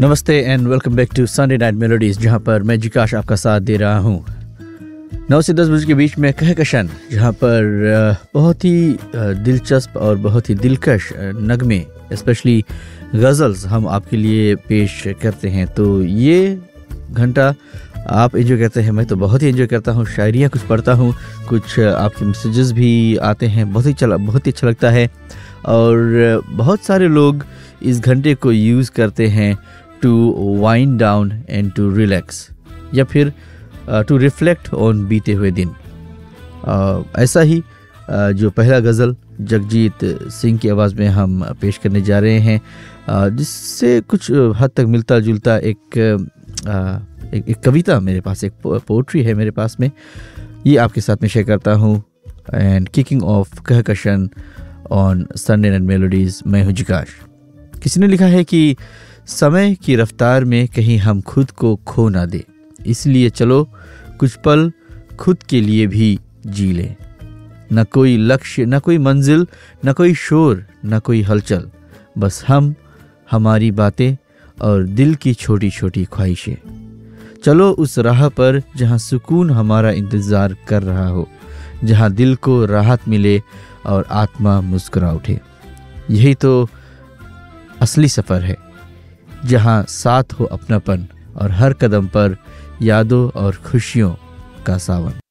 नमस्ते and welcome back to Sunday night melodies, जहां पर मैं जिकाश आपका साथ दे रहा हूं 9 से 10 बजे के बीच में कहकशां, जहां पर बहुत ही दिलचस्प और बहुत ही दिलकश नगमे, स्पेशली गज़ल्स हम आपके लिए पेश करते हैं। तो ये घंटा आप एंजॉय करते हैं, मैं तो बहुत ही एंजॉय करता हूँ। शायरियाँ कुछ पढ़ता हूँ, कुछ आपके मैसेजेस भी आते हैं, बहुत ही अच्छा लगता है। और बहुत सारे लोग इस घंटे को यूज़ करते हैं to wind down and to relax, या फिर टू रिफ्लेक्ट ऑन बीते हुए दिन। ऐसा ही जो पहला गज़ल जगजीत सिंह की आवाज़ में हम पेश करने जा रहे हैं, जिससे कुछ हद तक मिलता जुलता एक कविता मेरे पास, एक पोट्री है मेरे पास में, ये आपके साथ में शेयर करता हूँ। And kicking off Kahkashan on Sunday night melodies, मैं हूँ जिकाश। किसी ने लिखा है कि समय की रफ्तार में कहीं हम खुद को खो ना दे, इसलिए चलो कुछ पल खुद के लिए भी जी ले। न कोई लक्ष्य, न कोई मंजिल, न कोई शोर, न कोई हलचल, बस हम, हमारी बातें और दिल की छोटी छोटी ख्वाहिशें। चलो उस राह पर जहाँ सुकून हमारा इंतज़ार कर रहा हो, जहाँ दिल को राहत मिले और आत्मा मुस्कुरा उठे। यही तो असली सफ़र है, जहाँ साथ हो अपनापन और हर कदम पर यादों और खुशियों का सावन।